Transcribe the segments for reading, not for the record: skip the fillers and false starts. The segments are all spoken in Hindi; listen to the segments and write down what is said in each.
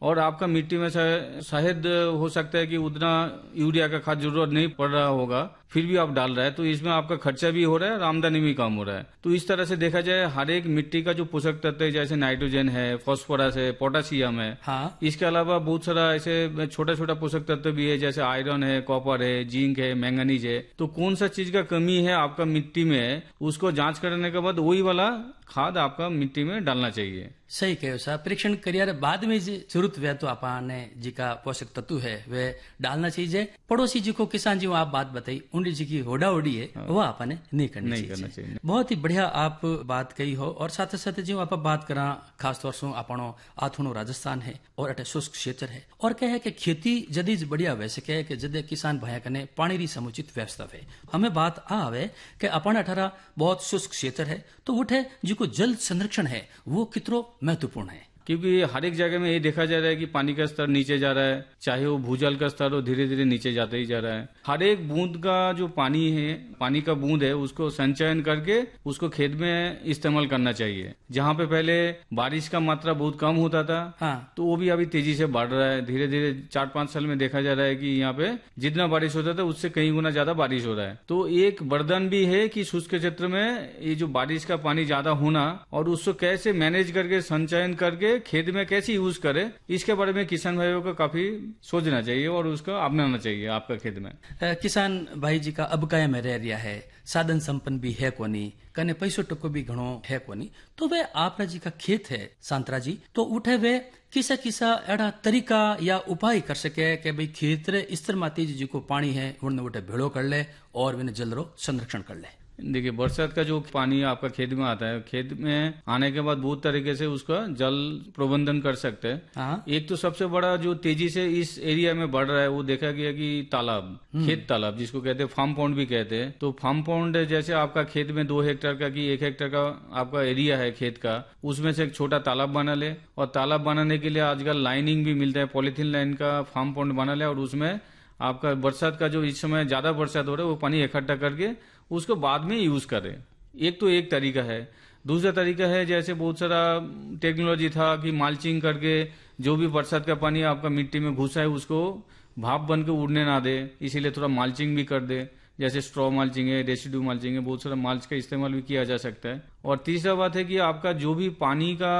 और आपका मिट्टी में शायद हो सकता है कि उतना यूरिया का खाद जरूरत नहीं पड़ रहा होगा, फिर भी आप डाल रहे हैं तो इसमें आपका खर्चा भी हो रहा है और आमदनी भी कम हो रहा है। तो इस तरह से देखा जाए हर एक मिट्टी का जो पोषक तत्व है जैसे नाइट्रोजन है, फास्फोरस है, पोटेशियम है, हाँ। इसके अलावा बहुत सारा ऐसे छोटा छोटा पोषक तत्व भी है जैसे आयरन है, कॉपर है, जिंक है, मैंगनीज है। तो कौन सा चीज का कमी है आपका मिट्टी में, उसको जांच करने के बाद वही वाला खाद आपका मिट्टी में डालना चाहिए। सही कहो साहब, परीक्षण करियर बाद में जी जरूरत हुआ तो आपने जी का पोषक तत्व है वे डालना चाहिए। पड़ोसी जी को किसान जी आप बात बताई उन जी की होड़ा होड़ी है वो आपने नहीं करना चाहिए। बहुत ही बढ़िया आप बात कही हो। और साथ साथ जो आप बात करा खासतौर से आपनो आथुनो राजस्थान है और अटे शुष्क क्षेत्र है और कहे कि खेती जदी बढ़िया वैसे कहे कि जदे किसान भाई कने पानी री समुचित व्यवस्था है। हमें बात आवे कि अपन अठारह बहुत शुष्क क्षेत्र है तो उठे जो जल संरक्षण है वो कितना महत्वपूर्ण है, क्योंकि हर एक जगह में ये देखा जा रहा है कि पानी का स्तर नीचे जा रहा है, चाहे वो भूजल का स्तर हो धीरे धीरे नीचे जाते ही जा रहा है। हर एक बूंद का जो पानी है, पानी का बूंद है, उसको संचयन करके उसको खेत में इस्तेमाल करना चाहिए। जहाँ पे पहले बारिश का मात्रा बहुत कम होता था, हाँ। तो वो भी अभी तेजी से बढ़ रहा है। धीरे धीरे 4-5 साल में देखा जा रहा है कि यहाँ पे जितना बारिश होता था उससे कई गुना ज्यादा बारिश हो रहा है। तो एक वरदान भी है कि शुष्क क्षेत्र में ये जो बारिश का पानी ज्यादा होना और उसको कैसे मैनेज करके संचयन करके खेत में कैसे यूज करे, इसके बारे में किसान भाइयों को काफी सोचना चाहिए और उसको अपनाना चाहिए आपका खेत में। किसान भाई जी का अब काय में रह रिया है, साधन संपन्न भी है कोनी, कने पैसो टको भी घणो है कोनी, तो वे आपरा जी का खेत है सांतरा जी, तो उठे वे किसा किसा एड़ा तरीका या उपाय कर सके कि भाई खेत रे स्तर माती जी को पानी है उन्हें उठे भेड़ो कर ले और विने जल रो संरक्षण कर ले। देखिए बरसात का जो पानी आपका खेत में आता है, खेत में आने के बाद बहुत तरीके से उसका जल प्रबंधन कर सकते हैं। हाँ। एक तो सबसे बड़ा जो तेजी से इस एरिया में बढ़ रहा है वो देखा गया कि तालाब, खेत तालाब जिसको कहते हैं फार्म पॉन्ड भी कहते हैं। तो फार्म पॉन्ड जैसे आपका खेत में 2 हेक्टेयर का कि 1 हेक्टेयर का आपका एरिया है खेत का, उसमें से एक छोटा तालाब बना ले और तालाब बनाने के लिए आजकल लाइनिंग भी मिलता है, पॉलिथीन लाइन का फार्म पॉन्ड बना ले और उसमें आपका बरसात का जो इस समय ज्यादा बरसात हो रहा है वो पानी इकट्ठा करके उसको बाद में यूज करें। एक तो एक तरीका है। दूसरा तरीका है जैसे बहुत सारा टेक्नोलॉजी था कि माल्चिंग करके जो भी बरसात का पानी आपका मिट्टी में घुसा है उसको भाप बन के उड़ने ना दे, इसीलिए थोड़ा माल्चिंग भी कर दे। जैसे स्ट्रॉ माल्चिंग है, रेसिड्यू माल्चिंग है, बहुत सारा माल्च का इस्तेमाल भी किया जा सकता है। और तीसरा बात है कि आपका जो भी पानी का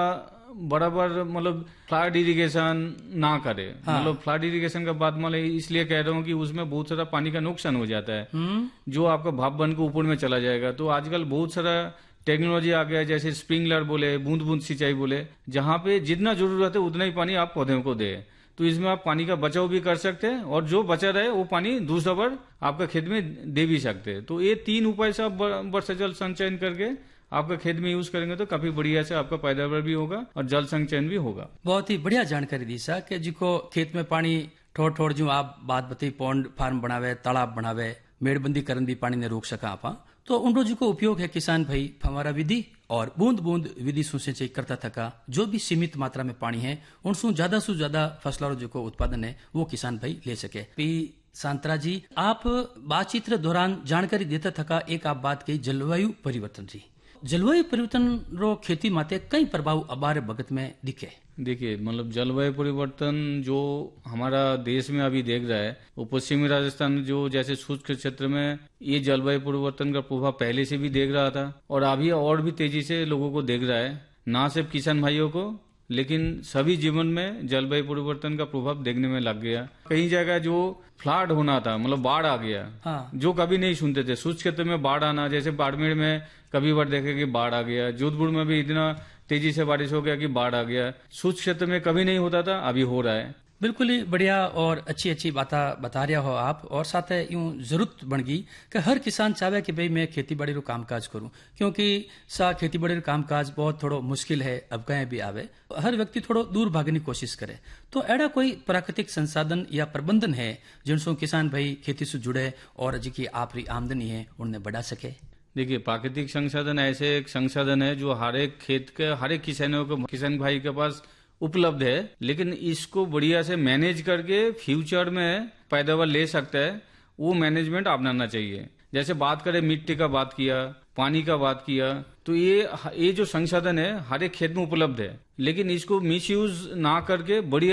बराबर मतलब फ्लड इरिगेशन ना करे। हाँ। मतलब फ्लड इरिगेशन का बात मतलब इसलिए कह रहा हूँ कि उसमें बहुत सारा पानी का नुकसान हो जाता है जो आपका भाप बन के ऊपर में चला जाएगा। तो आजकल बहुत सारा टेक्नोलॉजी आ गया है जैसे स्प्रिंकलर बोले, बूंद बूंद सिंचाई बोले, जहाँ पे जितना जरूरत है उतना ही पानी आप पौधों को दे। तो इसमें आप पानी का बचाव भी कर सकते हैं और जो बचा रहे वो पानी दूसरा बार आपका खेत में दे भी सकते हैं। तो ये 3 उपाय से आप वर्षा जल संचयन करके आपका खेत में यूज करेंगे तो काफी बढ़िया से आपका पैदावार भी होगा और जल संचयन भी होगा। बहुत ही बढ़िया जानकारी दी सा कि जिको खेत में पानी थोड़ थोड़ जो आप बात बताई पॉन्ड फार्म बनावे, तालाब बनावे, मेड़बंदी करन भी पानी ने रोक सका आपा, तो उन जी को उपयोग है किसान भाई फवारा विधि और बूंद बूंद विधि से सिंचाई करता थका जो भी सीमित मात्रा में पानी है उनसु ज्यादा से ज्यादा फसलों जो को उत्पादन है वो किसान भाई ले सके। सांतरा जी आप बातचीत के दौरान जानकारी देता थका एक आप बात कही जलवायु परिवर्तन जी। जलवायु परिवर्तन रो खेती माते कई प्रभाव अबार भगत में दिखे। देखिए मतलब जलवायु परिवर्तन जो हमारा देश में अभी देख रहा है वो पश्चिमी राजस्थान जो जैसे शुष्क क्षेत्र में ये जलवायु परिवर्तन का प्रभाव पहले से भी देख रहा था और अभी और भी तेजी से लोगों को देख रहा है, ना सिर्फ किसान भाइयों को लेकिन सभी जीवन में जलवायु परिवर्तन का प्रभाव देखने में लग गया। कई जगह जो फ्लड होना था मतलब बाढ़ आ गया। हाँ। जो कभी नहीं सुनते थे, शुष्क क्षेत्र में बाढ़ आना, जैसे बाड़मेर में कभी बार देखे कि बाढ़ आ गया, जोधपुर में भी इतना तेजी से बारिश हो गया कि बाढ़ आ गया। शुष्क क्षेत्र में कभी नहीं होता था, अभी हो रहा है। बिल्कुल ही बढ़िया और अच्छी अच्छी बातें बता रहे हो आप। और साथ है यूं जरूरत बन गई कि हर किसान चाहे कि भाई मैं खेती बाड़ी रो कामकाज करूं, क्योंकि सा खेती बाड़ी रो कामकाज बहुत थोड़ो मुश्किल है, अब कहीं भी आवे हर व्यक्ति थोड़ो दूर भागने की कोशिश करे। तो एड़ा कोई प्राकृतिक संसाधन या प्रबंधन है जिनसों किसान भाई खेती से जुड़े और जिनकी आपरी आमदनी है उन्हें बढ़ा सके। देखिए प्राकृतिक संसाधन ऐसे एक संसाधन है जो हर एक खेत के हर एक किसान भाई के पास उपलब्ध है, लेकिन इसको बढ़िया से मैनेज करके फ्यूचर में पैदावार ले सकता है, वो मैनेजमेंट अपनाना चाहिए। जैसे बात करें मिट्टी का बात किया, पानी का बात किया, तो ये जो संसाधन है हर एक खेत में उपलब्ध है, लेकिन इसको मिसयूज ना करके बढ़िया